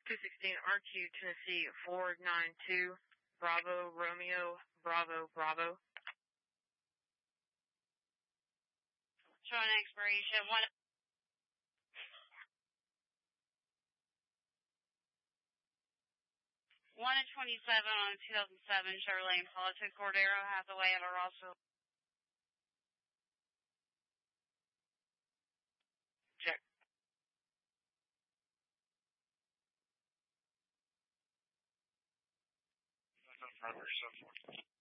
216 RQ Tennessee 492 Bravo Romeo Bravo Bravo. Showing expiration 1/27 on 2007 Chevrolet Impala Cordero Hathaway out of Rossville. Check. That's on so forth.